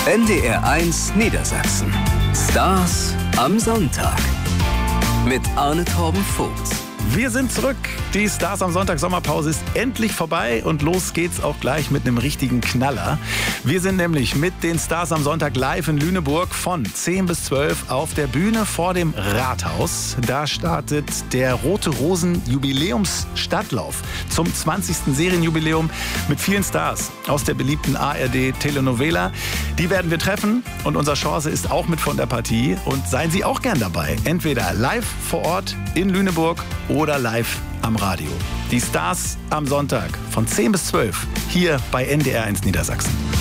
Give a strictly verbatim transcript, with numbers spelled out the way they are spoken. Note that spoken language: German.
N D R eins Niedersachsen. Stars am Sonntag. Mit Arne Torben Vogt. Wir sind zurück. Die Stars am Sonntag Sommerpause ist endlich vorbei und los geht's auch gleich mit einem richtigen Knaller. Wir sind nämlich mit den Stars am Sonntag live in Lüneburg von zehn bis zwölf auf der Bühne vor dem Rathaus. Da startet der Rote Rosen Jubiläumsstadtlauf zum zwanzigsten Serienjubiläum mit vielen Stars aus der beliebten A R D Telenovela. Die werden wir treffen und unser Chance ist auch mit von der Partie. Und seien Sie auch gern dabei. Entweder live vor Ort in Lüneburg oder live am Radio. Die Stars am Sonntag von zehn bis zwölf hier bei N D R eins Niedersachsen.